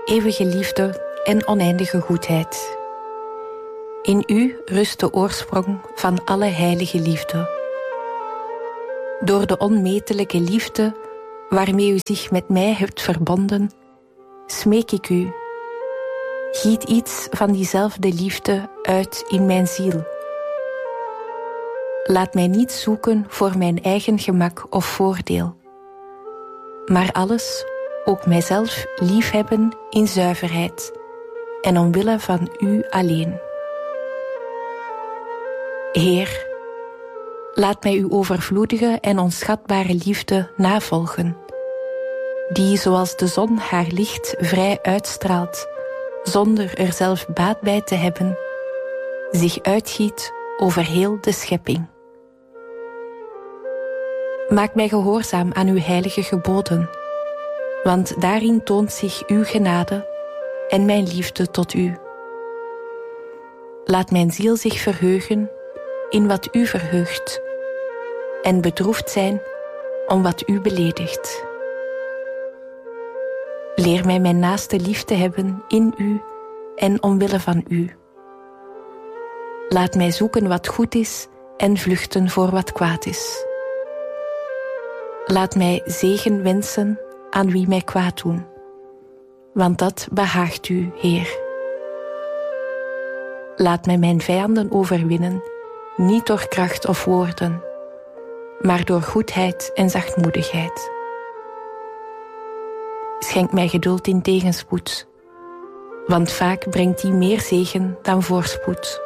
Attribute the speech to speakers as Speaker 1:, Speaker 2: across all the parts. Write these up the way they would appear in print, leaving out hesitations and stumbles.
Speaker 1: eeuwige liefde en oneindige goedheid. In u rust de oorsprong van alle heilige liefde. Door de onmetelijke liefde waarmee u zich met mij hebt verbonden, smeek ik u, giet iets van diezelfde liefde uit in mijn ziel. Laat mij niet zoeken voor mijn eigen gemak of voordeel, maar alles, ook mijzelf, liefhebben in zuiverheid en omwille van u alleen. Heer, laat mij uw overvloedige en onschatbare liefde navolgen, die zoals de zon haar licht vrij uitstraalt, zonder er zelf baat bij te hebben, zich uitgiet over heel de schepping. Maak mij gehoorzaam aan uw heilige geboden, want daarin toont zich uw genade en mijn liefde tot u. Laat mijn ziel zich verheugen in wat u verheugt en bedroefd zijn om wat u beledigt. Leer mij mijn naaste lief te hebben in u en omwille van u. Laat mij zoeken wat goed is en vluchten voor wat kwaad is. Laat mij zegen wensen aan wie mij kwaad doen, want dat behaagt u, Heer. Laat mij mijn vijanden overwinnen, niet door kracht of woorden, maar door goedheid en zachtmoedigheid. Schenk mij geduld in tegenspoed, want vaak brengt die meer zegen dan voorspoed.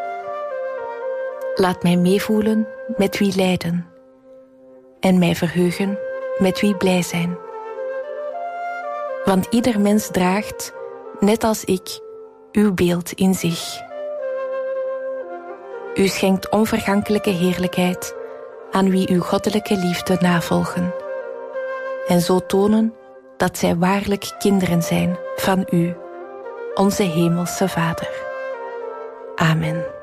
Speaker 1: Laat mij meevoelen met wie lijden en mij verheugen met wie blij zijn. Want ieder mens draagt, net als ik, uw beeld in zich. U schenkt onvergankelijke heerlijkheid aan wie uw goddelijke liefde navolgen en zo tonen dat zij waarlijk kinderen zijn van u, onze hemelse Vader. Amen.